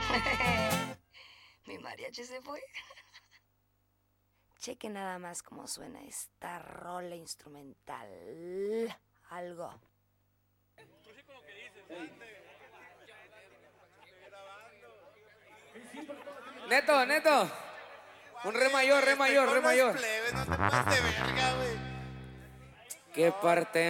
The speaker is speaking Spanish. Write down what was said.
Mi mariachi se fue. Cheque nada más cómo suena esta rola instrumental. Algo. Neto, Neto. Un re mayor, re mayor, re mayor. No te pases de verga, güey. ¿Qué parte